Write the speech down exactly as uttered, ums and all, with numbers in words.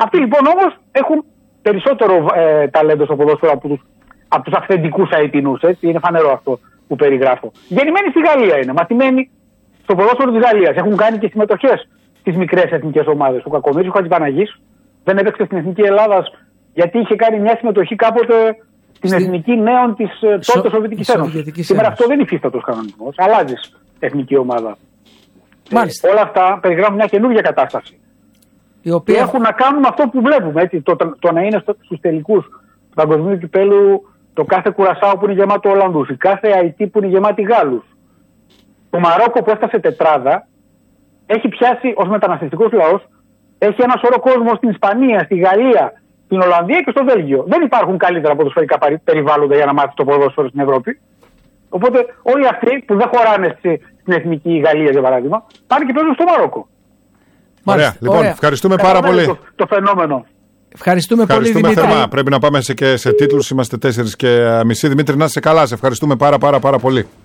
Αυτοί λοιπόν όμως έχουν περισσότερο ε, ταλέντο στο ποδόσφαιρο από τους, από τους αυθεντικούς Αιτινούς. Έτσι, είναι φανερό αυτό που περιγράφω. Γεννημένοι στη Γαλλία είναι, μαθημένοι στο ποδόσφαιρο της Γαλλίας. Έχουν κάνει και συμμετοχές στις μικρές εθνικές ομάδες. Ο Κακομοίρης, ο Χατζηπαναγής δεν έπαιξε στην Εθνική Ελλάδας γιατί είχε κάνει μια συμμετοχή κάποτε στην Στη... Εθνική Νέων της Σο... τότε Σοβιετικής Ένωσης. Σήμερα αυτό δεν υφίστατος κανονισμός. Αλλάζεις εθνική ομάδα. Ε, όλα αυτά περιγράφουν μια καινούργια κατάσταση. Η οποία... Και έχουν να κάνουν με αυτό που βλέπουμε. Έτσι, το, το να είναι στο, στους τελικούς του παγκοσμίου κυπέλου το κάθε Κουρασάο που είναι γεμάτο Ολλανδούς, η κάθε Αϊτή που είναι γεμάτη Γάλλους. Το Μαρόκο που έφτασε τετράδα έχει πιάσει ως μεταναστευτικός λαός, έχει ένα σωρό κόσμο στην Ισπανία, στη Γαλλία, στην Ολλανδία και στο Βέλγιο. Δεν υπάρχουν καλύτερα ποδοσφαιρικά περιβάλλοντα για να μάθει το ποδόσφαιρο στην Ευρώπη. Οπότε όλοι αυτοί που δεν χωράνε στην εθνική Γαλλία, για παράδειγμα, πάνε και παίζουν στο Μαρόκο. Ωραία. Λοιπόν, ωραία. Ευχαριστούμε πάρα πολύ. Το, το φαινόμενο. Ευχαριστούμε, ευχαριστούμε πολύ, Δημήτρη. Θερμά. Πρέπει να πάμε σε, και σε τίτλους. Είμαστε τέσσερις και μισή. Δημήτρη, να είσαι καλά. Σε ευχαριστούμε πάρα πάρα πάρα πολύ.